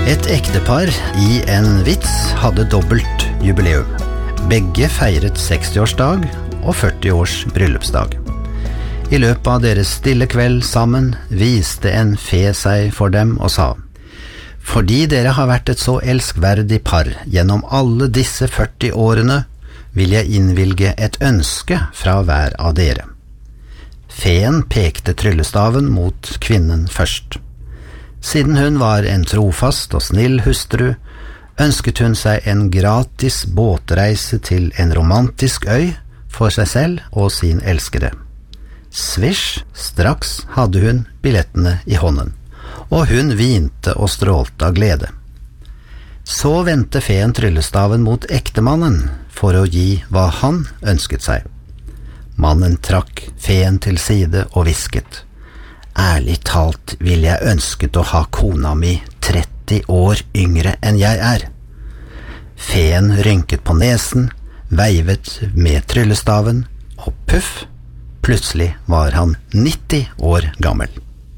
Et ektepar i en vits hadde dobbelt jubileum. Begge feiret 60-årsdag og 40-års bryllupsdag. I løpet av deres stille kveld sammen viste en fe seg for dem og sa: «Fordi dere har vært et så elskverdig par gjennom alle disse 40 årene, vil jeg innvilge et ønske fra hver av dere.» Feen pekte tryllestaven mot kvinnen først. Siden hun var en trofast og snill hustru, ønsket hun seg en gratis båtreise til en romantisk øy for seg selv og sin elskede. Svisj, straks hadde hun billettene i hånden, og hun hvinte og strålte av glede. Så vendte feen tryllestaven mot ektemannen for å gi hva han ønsket seg. Mannen trakk feen til side og hvisket: «Ærlig talt vil jeg ønsket å ha kona mi 30 år yngre enn jeg er.» Feen rynket på nesen, veivet med tryllestaven, og puff, plutselig var han 90 år gammel.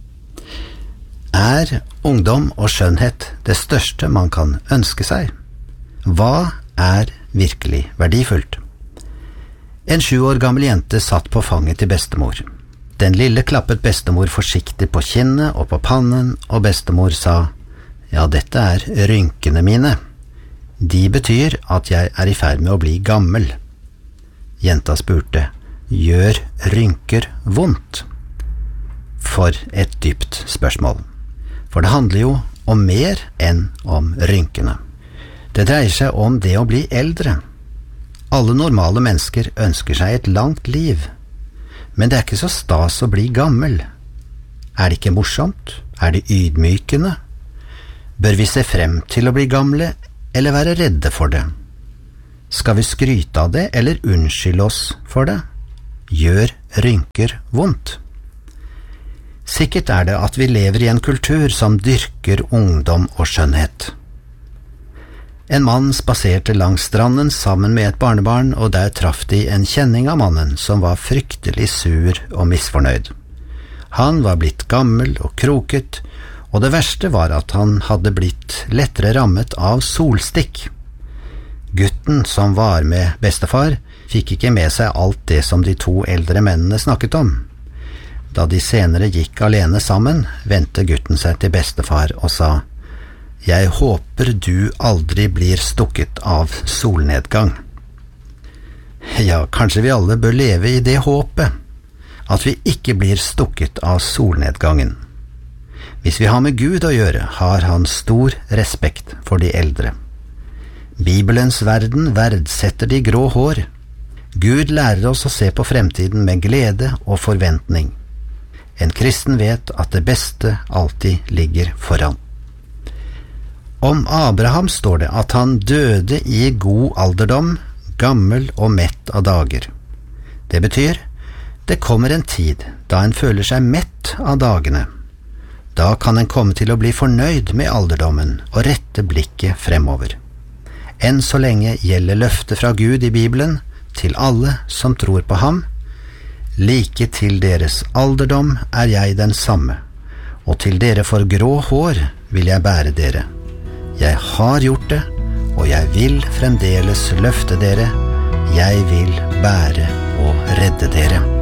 Er ungdom og skjønnhet det største man kan ønske seg? Hva er virkelig verdifullt? En 7 år gammel jente satt på fanget til bestemor. Den lille klappet bestemor forsiktig på kinnet og på pannen, og bestemor sa: «Ja, dette er rynkene mine. De betyr at jeg er i ferd med å bli gammel.» Jenta spurte: «Gjør rynker vondt?» For et dypt spørsmål. For det handler jo om mer enn om rynkene. Det dreier seg om det å bli eldre. Alle normale mennesker ønsker seg et langt liv. Men det er ikke så stas å bli gammel. Er det ikke morsomt? Er det ydmykende? Bør vi se frem til å bli gamle, eller være redde for det? Skal vi skryte av det, eller unnskylde oss for det? Gjør rynker vondt? Sikkert er det at vi lever i en kultur som dyrker ungdom og skjønnhet. En mann spaserte langs stranden sammen med et barnebarn, og der traff de en kjenning av mannen som var fryktelig sur og misfornøyd. Han var blitt gammel og kroket, og det verste var at han hadde blitt lettere rammet av solstikk. Gutten som var med bestefar fikk ikke med seg alt det som de 2 eldre mennene snakket om. Da de senere gikk alene sammen, vendte gutten seg til bestefar og sa: «Jeg håper du aldri blir stukket av solnedgang.» Ja, kanskje vi alle bør leve i det håpet, at vi ikke blir stukket av solnedgangen. Hvis vi har med Gud å gjøre, har han stor respekt for de eldre. Bibelens verden verdsetter de grå hår. Gud lærer oss å se på fremtiden med glede og forventning. En kristen vet at det beste alltid ligger foran. Om Abraham står det at han døde i god alderdom, gammel og mett av dager. Det betyr, det kommer en tid da en føler seg mett av dagene. Da kan en komme til å bli fornøyd med alderdommen og rette blikket fremover. Enn så lenge gjelder løftet fra Gud i Bibelen til alle som tror på ham: «Like til deres alderdom er jeg den samme, og til dere for grå hår vil jeg bære dere. Jeg har gjort det, og jeg vil fremdeles løfte dere. Jeg vil bære og redde dere.»